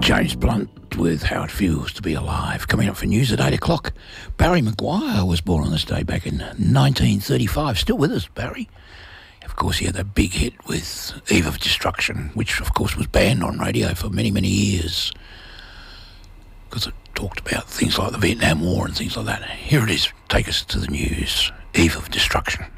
James Blunt with How It Feels to Be Alive. Coming up for news at 8 o'clock. Barry Maguire was born on this day back in 1935. Still with us, Barry. Of course, he had that big hit with Eve of Destruction, which, of course, was banned on radio for many, many years because it talked about things like the Vietnam War and things like that. Here it is. Take us to the news. Eve of Destruction.